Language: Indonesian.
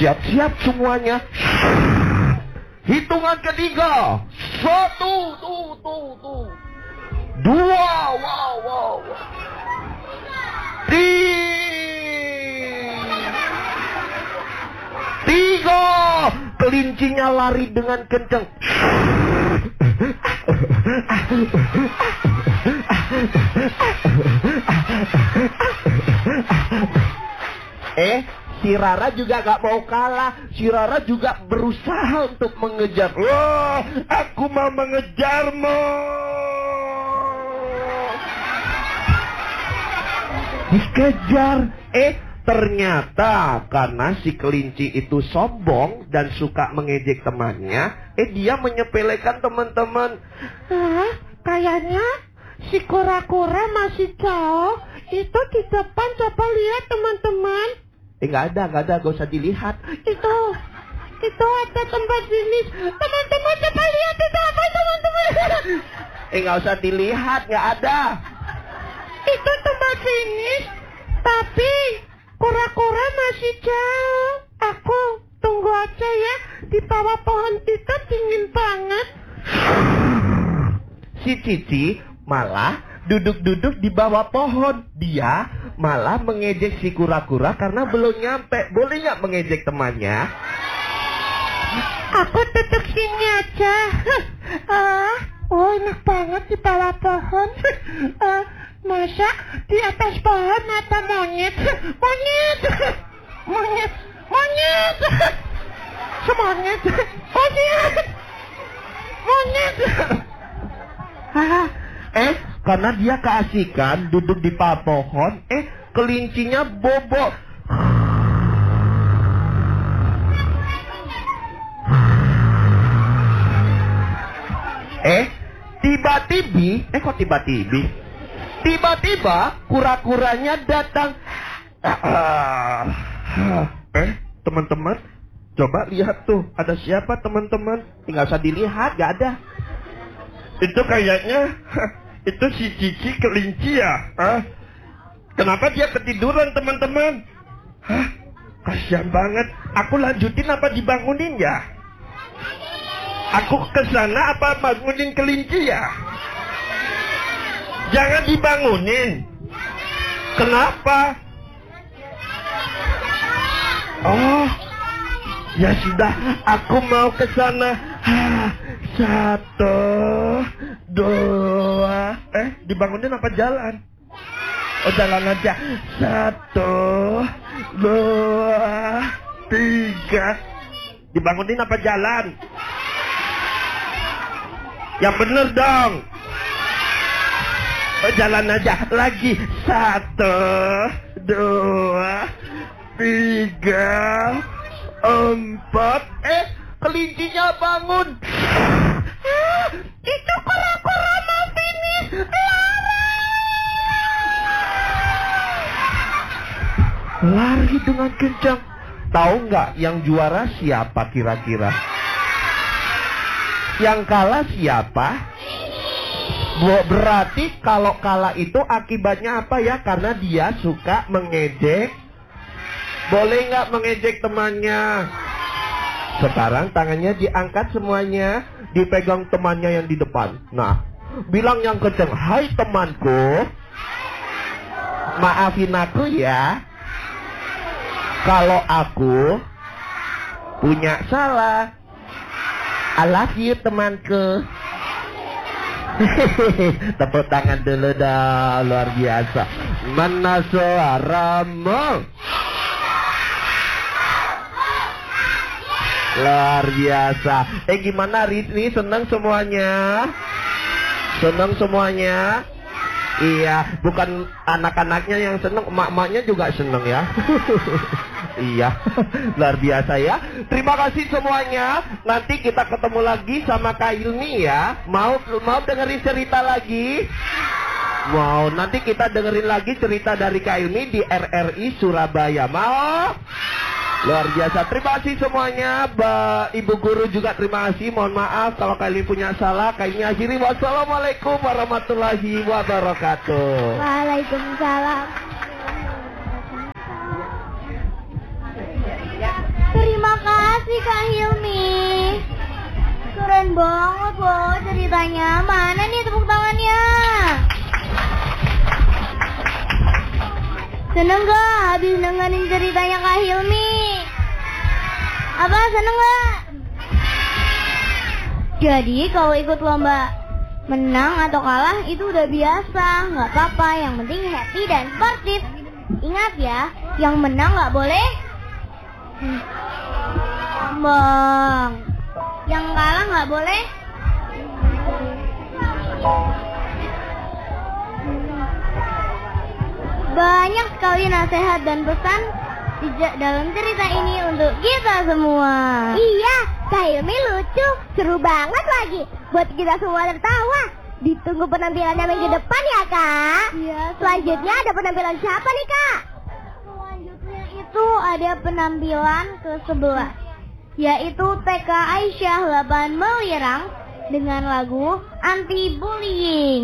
Siap-siap semuanya. Hitungan ketiga. 1, tuh. 2, wow. 3. Kelincinya lari dengan kencang. Si Rara juga gak mau kalah. Si Rara juga berusaha untuk mengejar. Wah, aku mau mengejarmu. Dikejar. Ternyata karena si kelinci itu sombong dan suka mengejek temannya, dia menyepelekan teman-teman. Kayaknya si kura-kura masih jauh. Itu di depan, coba lihat teman-teman. Nggak ada, gak usah dilihat. Itu ada tempat finish. Teman-teman coba lihat itu apa teman-teman. Nggak usah dilihat, nggak ada. Itu tempat finish, tapi kura-kura masih jauh. Aku tunggu aja ya. Di bawah pohon itu dingin banget. Si Cici malah duduk-duduk di bawah pohon. Dia malah mengejek si kura-kura karena belum nyampe. Boleh nggak mengejek temannya? Aku duduk sini aja. Enak banget di bawah pohon. Masa di atas pohon ada monyet? Monyet. Semonyet. Monyet. Karena dia keasikan duduk di bawah pohon, kelincinya bobo. Tiba-tiba kura-kuranya datang. Teman-teman, coba lihat tuh, ada siapa teman-teman? Tinggal usah dilihat, gak ada. Itu kayaknya itu si Cici kelinci ya. Kenapa dia ketiduran teman-teman? Kasihan banget. Aku lanjutin apa dibangunin ya? Aku kesana apa bangunin kelinci ya? Jangan dibangunin. Kenapa? Oh, ya sudah, aku mau ke sana. 1, 2. Dibangunin apa jalan? Oh, jalan aja. 1, 2, 3. Dibangunin apa jalan? Yang bener dong. Oh, jalan aja. Lagi. 1, 2, 3, 4. Kelincinya bangun. Itu kura-kura mau finish. Lari dengan kencang. Tahu nggak yang juara siapa kira-kira? Yang kalah siapa? Berarti kalau kalah itu akibatnya apa ya? Karena dia suka mengejek. Boleh nggak mengejek temannya? Sekarang tangannya diangkat semuanya, dipegang temannya yang di depan. Nah, bilang yang kenceng, hai temanku, maafin aku ya, kalau aku punya salah. I love you temanku. Tepuk tangan dulu dah, luar biasa. Mana suaramu? Luar biasa. Gimana Rizni? Senang semuanya? Senang semuanya? Iya, bukan anak-anaknya yang senang, emak-emaknya juga senang ya. Iya, luar biasa ya. Terima kasih semuanya. Nanti kita ketemu lagi sama Kak Ilmi ya. Mau dengerin cerita lagi? Mau, nanti kita dengerin lagi cerita dari Kak Ilmi di RRI Surabaya. Mau? Luar biasa. Terima kasih semuanya. Ibu guru juga terima kasih. Mohon maaf kalau kalian punya salah. Kayaknya akhiri. Wassalamualaikum warahmatullahi wabarakatuh. Waalaikumsalam. Terima Kak Hilmi. Keren banget loh ceritanya. Mana nih tepuk tangannya? Seneng gak habis dengerin ceritanya Kak Hilmi? Apa seneng gak? Jadi kalau ikut lomba menang atau kalah itu udah biasa, nggak apa-apa. Yang penting happy dan sportif. Ingat ya, yang menang nggak boleh sombong, yang kalah nggak boleh banyak sekali nasihat dan pesan di dalam cerita ini untuk kita semua. Iya, Kak Hilmi lucu, seru banget lagi. Buat kita semua tertawa. Ditunggu penampilannya minggu depan ya, Kak. Iya. Selanjutnya ada penampilan siapa nih, Kak? Selanjutnya itu ada penampilan ke-11, yaitu TK Aisyah 8 Melirang dengan lagu Anti Bullying.